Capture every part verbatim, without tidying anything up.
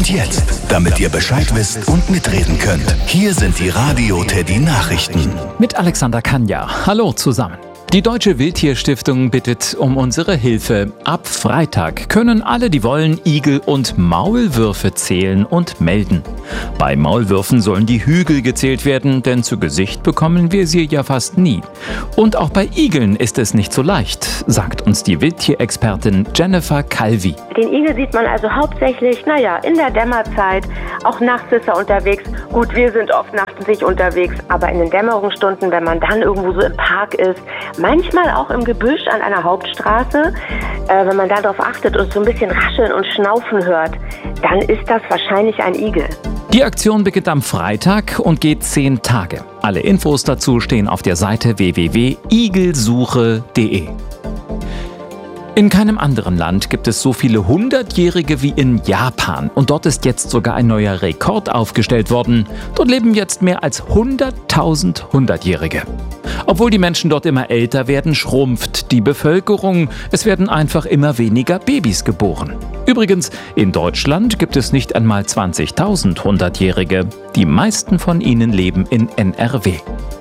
Und jetzt, damit ihr Bescheid wisst und mitreden könnt, hier sind die Radio Teddy Nachrichten. Mit Alexander Kanja. Hallo zusammen. Die Deutsche Wildtierstiftung bittet um unsere Hilfe. Ab Freitag können alle, die wollen, Igel und Maulwürfe zählen und melden. Bei Maulwürfen sollen die Hügel gezählt werden, denn zu Gesicht bekommen wir sie ja fast nie. Und auch bei Igeln ist es nicht so leicht, sagt uns die Wildtierexpertin Jennifer Calvi. Den Igel sieht man also hauptsächlich, naja, in der Dämmerzeit. Auch nachts ist er unterwegs. Gut, wir sind oft nachts nicht unterwegs, aber in den Dämmerungsstunden, wenn man dann irgendwo so im Park ist, manchmal auch im Gebüsch an einer Hauptstraße, äh, wenn man darauf achtet und so ein bisschen rascheln und schnaufen hört, dann ist das wahrscheinlich ein Igel. Die Aktion beginnt am Freitag und geht zehn Tage. Alle Infos dazu stehen auf der Seite w w w punkt igelsuche punkt de. In keinem anderen Land gibt es so viele Hundertjährige wie in Japan. Und dort ist jetzt sogar ein neuer Rekord aufgestellt worden. Dort leben jetzt mehr als hunderttausend Hundertjährige. Obwohl die Menschen dort immer älter werden, schrumpft die Bevölkerung. Es werden einfach immer weniger Babys geboren. Übrigens, in Deutschland gibt es nicht einmal zwanzigtausend Hundertjährige. Die meisten von ihnen leben in N R W.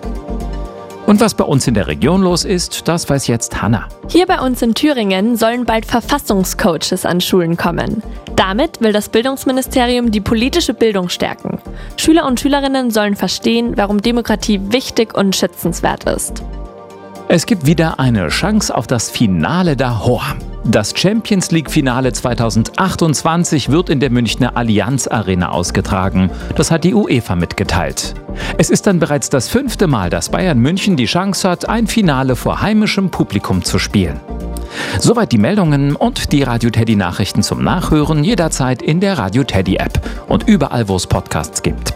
Und was bei uns in der Region los ist, das weiß jetzt Hanna. Hier bei uns in Thüringen sollen bald Verfassungscoaches an Schulen kommen. Damit will das Bildungsministerium die politische Bildung stärken. Schüler und Schülerinnen sollen verstehen, warum Demokratie wichtig und schützenswert ist. Es gibt wieder eine Chance auf das Finale d'Or. Das Champions League-Finale zweitausendachtundzwanzig wird in der Münchner Allianz Arena ausgetragen. Das hat die UEFA mitgeteilt. Es ist dann bereits das fünfte Mal, dass Bayern München die Chance hat, ein Finale vor heimischem Publikum zu spielen. Soweit die Meldungen und die Radio Teddy Nachrichten zum Nachhören jederzeit in der Radio Teddy App und überall, wo es Podcasts gibt.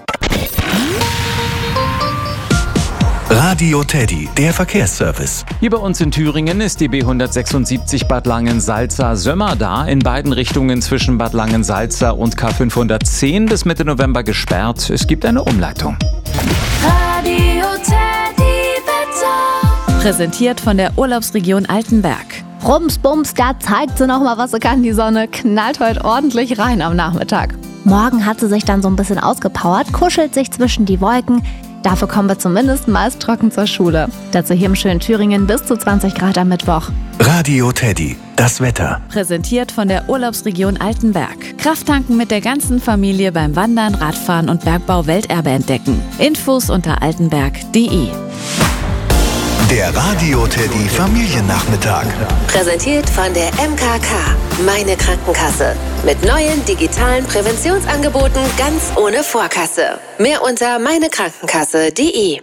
Radio Teddy, der Verkehrsservice. Hier bei uns in Thüringen ist die B hundertsechsundsiebzig Bad Langensalza-Sömmerda in beiden Richtungen zwischen Bad Langensalza und K fünfhundertzehn bis Mitte November gesperrt. Es gibt eine Umleitung. Radio Teddy Wetter. Präsentiert von der Urlaubsregion Altenberg. Rums, bums, da zeigt sie noch mal, was sie kann. Die Sonne knallt heute ordentlich rein am Nachmittag. Morgen hat sie sich dann so ein bisschen ausgepowert, kuschelt sich zwischen die Wolken. Dafür kommen wir zumindest meist trocken zur Schule. Dazu hier im schönen Thüringen bis zu zwanzig Grad am Mittwoch. Radio Teddy, das Wetter. Präsentiert von der Urlaubsregion Altenberg. Krafttanken mit der ganzen Familie beim Wandern, Radfahren und Bergbau Welterbe entdecken. Infos unter altenberg punkt de. Der Radio Teddy Familiennachmittag. Präsentiert von der M K K, meine Krankenkasse. Mit neuen digitalen Präventionsangeboten ganz ohne Vorkasse. Mehr unter meinekrankenkasse punkt de.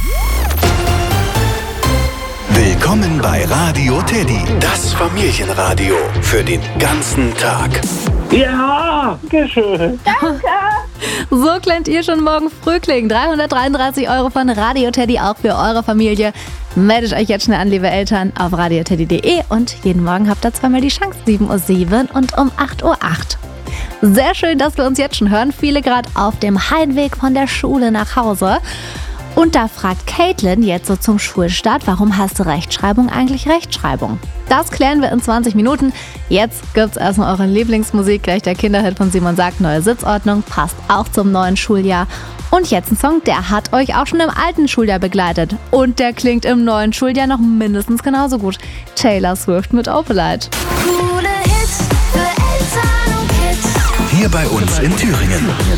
Willkommen bei Radio Teddy, das Familienradio für den ganzen Tag. Ja, schön. Danke. So könnt ihr schon morgen früh klingen. dreihundertdreiunddreißig Euro von Radio Teddy auch für eure Familie. Meldet euch jetzt schnell an, liebe Eltern, auf radio teddy punkt de und jeden Morgen habt ihr zweimal die Chance, sieben Uhr sieben und um acht Uhr acht. Sehr schön, dass wir uns jetzt schon hören. Viele gerade auf dem Heimweg von der Schule nach Hause. Und da fragt Caitlin jetzt so zum Schulstart, warum heißt Rechtschreibung eigentlich Rechtschreibung? Das klären wir in zwanzig Minuten. Jetzt gibt's erstmal eure Lieblingsmusik, gleich der Kinderhit von Simon Sagt, neue Sitzordnung, passt auch zum neuen Schuljahr. Und jetzt ein Song, der hat euch auch schon im alten Schuljahr begleitet. Und der klingt im neuen Schuljahr noch mindestens genauso gut. Taylor Swift mit Opalite. Coole Hits für Eltern und Kids. Hier bei uns in Thüringen.